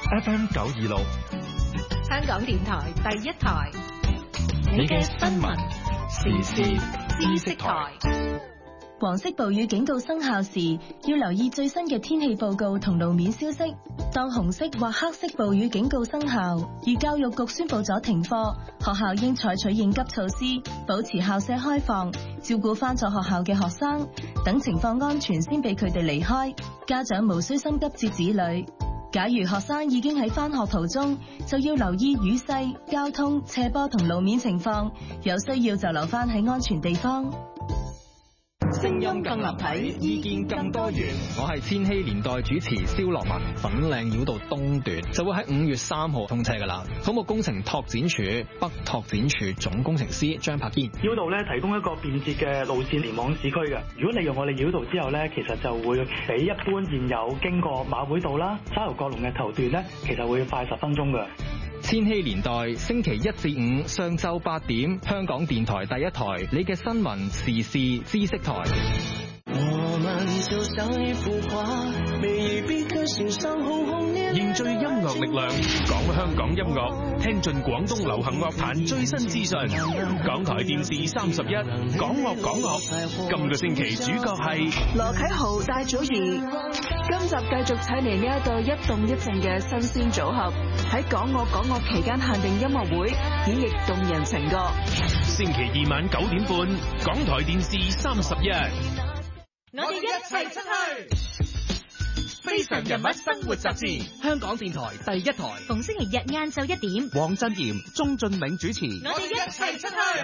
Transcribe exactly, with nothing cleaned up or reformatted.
F M 九二六， 香港電台第一台， 你嘅新聞時事知識台。 黃色暴雨警告生效時，要留意最新嘅天氣報告同路面消息。當紅色或黑色暴雨警告生效，而教育局宣布咗停課，學校應採取應急措施，保持校舍開放，照顧返咗學校嘅學生，等情況安全先俾佢哋離開。家長無需心急接子女。假如學生已經喺返學途中，就要留意雨勢、交通、斜坡同路面情況，有需要就留返喺安全地方。 聲音更立體，意見更多元。我係千禧年代主持蕭樂文。粉嶺繞道東段就會喺五月三號通車噶啦。土木工程拓展署北拓展處總工程師張柏堅。 繞道咧提供一個便捷嘅路線連往市區嘅。如果利用我哋繞道之後咧，其實就會比一般現有經過馬會道啦、沙頭角龍嘅頭段咧，其實會快十分鐘嘅。 千禧年代星期一至五上晝八點，香港電台第一台，你嘅新聞時事知識台。 我們就像一幅畫，每一筆刻心上紅紅烈烈。 凝聚音樂力量，講香港音樂，聽盡廣東流行樂壇最新資訊。港台電視三十一，講樂講樂。今個星期主角係羅啟豪、戴祖兒。今集繼續請嚟呢一對一動一靜嘅新鮮組合，喺講樂講樂期間限定音樂會演繹動人情歌。 星期二晚九點半，港台電視三十一。 我哋一齊出去！非常人物生活雜誌，香港電台第一台， 逢星期日晏晝一點， 黃振賢、鍾俊銘主持。 我哋一齊出去！